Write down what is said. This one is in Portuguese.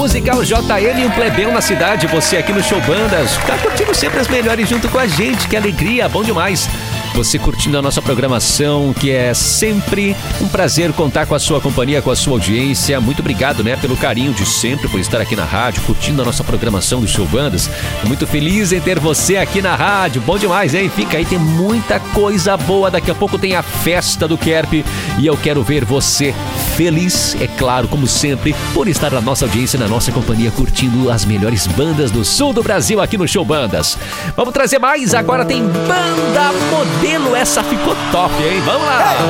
musical JM e um plebeu na cidade. Você aqui no Show Bandas, tá curtindo sempre as melhores junto com a gente. Que alegria, bom demais. Você curtindo a nossa programação, que é sempre um prazer contar com a sua companhia, com a sua audiência. Muito obrigado, né, pelo carinho de sempre, por estar aqui na rádio, curtindo a nossa programação do Show Bandas. Muito feliz em ter você aqui na rádio. Bom demais, hein? Fica aí, tem muita coisa boa. Daqui a pouco tem a festa do Kerp e eu quero ver você feliz, é claro, como sempre, por estar na nossa audiência, na nossa companhia, curtindo as melhores bandas do sul do Brasil aqui no Show Bandas. Vamos trazer mais, agora tem Banda Modelo, essa ficou top, hein? Vamos lá!